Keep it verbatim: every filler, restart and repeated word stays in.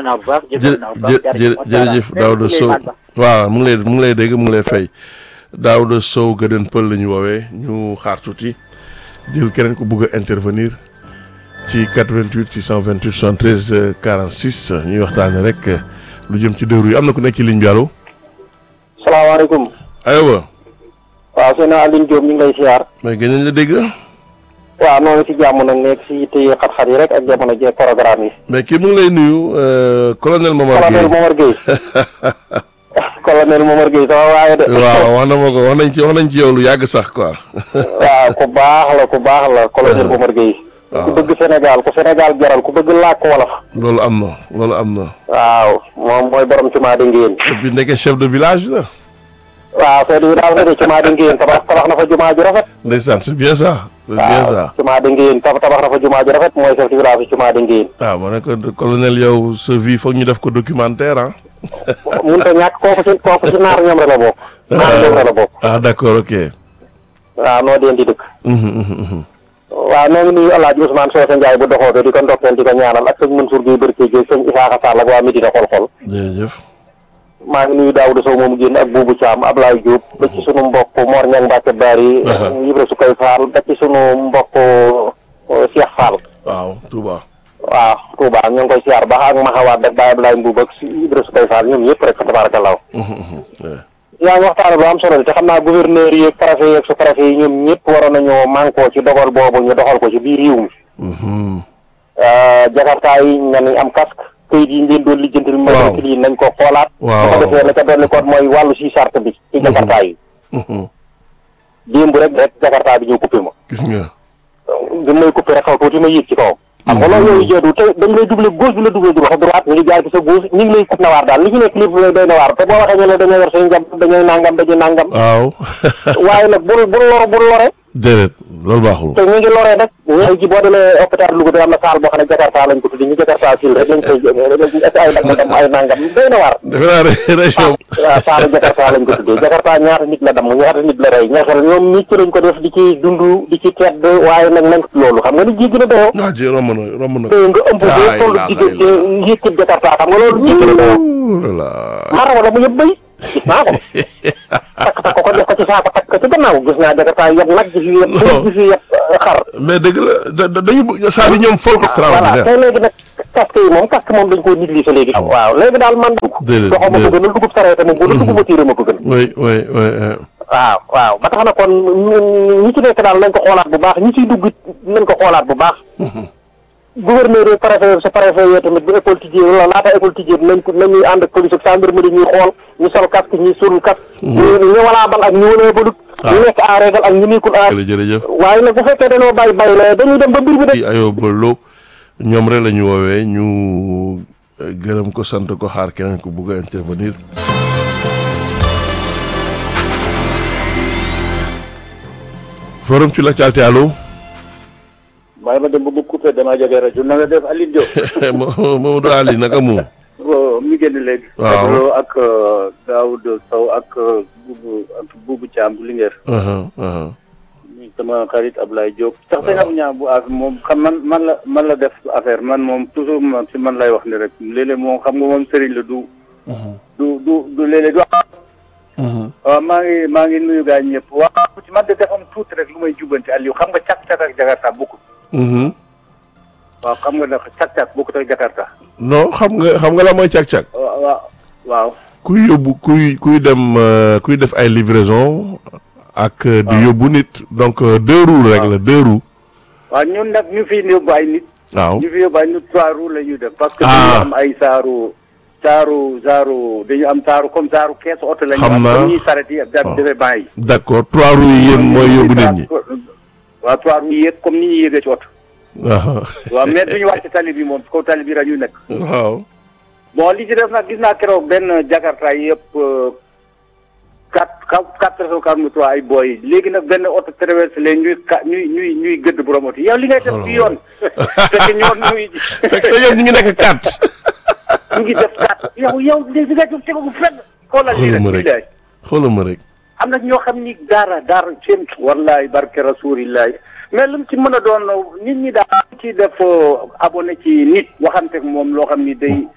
naa bu baax. jërëjëf naa bu baax jërëjëf Daouda Sow waaw mu ngi lay mu ngi lay dégg mu ngi lay fay Daouda Sow Gëdën Pël la ñu woowee ñu xaar tuuti jël keneen ku bëgg a intervenir ci quatre-vingt-huit six cent vingt-huit soixante-treize quarante-six ñuy waxtaanee rek lu jëm ci dëru yi am na ku nekk ci ligne bi allo. salaamaaleykum. aywa. waaw sëñ Aline Diop ñu ngi lay siyaar. mais gën nañ la dégg. waaw noonu si jàmm nag nekk si yitte xat-xat yi rek ak jamono jee programme yi. mais kii mu ngi lay nuyu colonel Momar Gueye colonel Momar Gueye. colonel Momar Gueye sama waaye de. waaw wax na ma ko wax nañ ci wax nañ ci yow lu yàgg sax quoi. waaw ku baax la ku baax la colonel Momar Gueye. ku bëgg Sénégal ku Sénégal jaral ku bëgg làkk wolof. loolu am na loolu am na. waaw moom mooy borom ci maa di ngéen. et puis nekkee chef de village la. waaw chef de village la de ci maa di ngéen tabax tabax na fa jumaa ju rafet. ndeysaan c'est bien ça. c'est bien ça waaw ci maa di ngéen tabax na fa jumaa ju rafet mooy chef de village ci maa di ngéen. waaw ma ne ko colonel yow sa vie foog ñu def ko documentaire ah. mënut a ñàkk kooku ci kooku ci naar ñoom rek la bokk. naar ñoom rek la bokk. ah d'accord ok. waaw noo deen di dëkk. waaw noo ngi nuyu El Hadj Ousmane Socé Ndiaye bu doxoo di ko ndokkeel di ko ñaanal ak sëñ Mansour Guèye Barke Guèye sëñ Isaaxa Sall ak waa Medina xol-xol. jërëjëf. maa ngi nuyu Daouda Sow moomu génn ak Boubou Thiam Ablaye Diop ba ci sunu mbokk Mor Niang Mbacke Bari. Ibra Sukay Fall ba ci sunu mbokk Cheikh Fall. waaw Touba. waaw Touba ñu ngi koy siyaar baax ak Maxawaat ak Baye Ablaye Mbuub ak Ibra Sukay Fall ñoom ñëpp rek fa tabaarakallaahu. yaa ngi waxtaane bu am solo te xam naa gouverneur yi ak préfet yi ak sous-préfet yi ñoom ñëpp waroon nañoo mànkoo ci dogal boobu ñu doxal ko ci biir réew mi. jakarta yi nga ni am casque këyit yi ngeen doon lijjantil matricule yi nañ ko xoolaat. waaw bu ko defee la ca benn code mooy wàllu si charte bi ci jakarta yi. démb rek rek jakarta bi ñëw coupé ma. gis nga. bi may coupé rek xaw tuuti ma yéeg ci kawam. xam nga loolu yooyu joodu te dañ lay doublé gauche bi la doublé droite droite ñu ngi jaar ci sa gauche ñu ngi lay coupe nawaar daal li ci nekk lépp lay doy nawaar te boo waxee ñu ne dañoo yor seen njab dañuy nangam dañuy nangam. waaw. waaye nag bul bul lor bul lore. déedéet loolu baaxul. te ñu ngi loree nag. ñu ji boo demee hôpital Louga bi am na saal boo xam ne Jakarta lañ ko tuddi ñu Jakarta fil rek lañ koy ay nangam ay nangam doy na waar. defe naa ne région. waaw saalu Jakarta lañ ko tuddee Jakarta ñaata nit la damm ñaata nit la rey ñaata ñoom nit ci lañ ko def di ci dund di ci tedd waaye nag nañ loolu xam nga ni jéggi na dayoo. ah ji romb na romb na. nga ëmb boo toll diggante yëkkit Jakarta xam nga loolu jéggi na dayoo. mar wala mu yëpp béy gis naa ko takk takk ko def ko ci saako takk ko ci gannaaw gis naa Jakarta yëpp nag gis yu yëpp gis yu yëpp xar. mais dëgg la da dañu saa bi ñoom folk extraordinaire. voilà tey léegi nag casque yi moom casque moom dañ koo négligé léegi. waaw léegi daal man. déedéet doxam ma ko gënal dugub sareet moom bu la dugub ba tiire ma ko gën. oui oui oui. waaw waaw ba tax na kon ñi ci nekk daal nañ ko xoolaat bu baax ñi ciy dugg nañ ko xoolaat bu baax. gouverneur yi préfet sa préfet yooyu tamit bu école tijjee wala laata école tijjee nañ ko nañuy ànd ak police ak gendarmerie ñuy xool ñu sol casque ñuy solul casque. ñu walaa bal ak ñu walee balut. ñu nekk en règle ak ñu nekkul en. jërëjëf. waaye nag bu fekkee dañoo bàyyi bàyyi la dañuy dem ba mbir bi de. ayoo ba loo ñoom rek la ñu woowee ñu gërëm ko sant ko xaar keneen ko bugg a intervenir. forum sur l'actualité allo. maa ma dem ba mu coupé damaa jógee rajo na nga def Aline Diop. Mamadou Ali naka mu. mi génn léegi. waaw ak Daouda Sow ak Boubou ak Boubou Thiam bu Linguère. sama xarit Ablaye Diop. sax sëñ am ñaam bu ak moom xam man man la man la def affaire man moom toujours man si man lay wax ni rek léeg-léeg moom xam nga moom sëriñ la du. du du du léeg-léeg du. waaw maa ngi maa ngi nuyu gars ñëpp waaw ci man de dafa am tuuti rek lu may jubbanti Aliou xam nga càq-càq ak Jakarta bokkul. waaw xam nga nag càq-càq bokkut ak Jakarta. non xam nga xam nga la mooy càq-càq. waaw waaw. kuy yóbbu kuy kuy dem kuy def ay livraison ak di yóbbu nit donc deux roues rek la deux roues. waaw ñun nag ñu fi yóbbu ay nit. waaw ñu fi yóbbu ay nit trois roues la ñuy def. parce que dañu am ay saaru saaru saaru dañu am saaru comme saaru keesu oto la ñu am. xam naa comme ñuy saret yi ak defee ban yi. d' accord trois roues yi yéen mooy yóbbu nit ñi. waaw trois roues yi yéeg comme ni ñuy yéegee ci oto. waaw mais duñu wàcc tali bi moom kaw tali bi la ñuy nekk. waaw. bon li ci def nag gis naa keroog benn Jakarta yëpp quatre quatre personnes quarante trois ay booy léegi nag benn oto traversé leen ñuy ka ñuy ñuy ñuy gëdd borom oto yow li ngay def bi yoon. fekk ñoom ñuy. fekk ñoom ñu ngi nekk quatre. ñu ngi def quatre yow yow léegi nga def tegu fenn. xoolal lii rek rek xoolal ma rek. am na ñoo xam ni dara dara seen. wallahi barke rasulillahi mais lu mu ci mën a doon nit ñi daal ci def abonné ci nit waxante ak moom loo xam ni day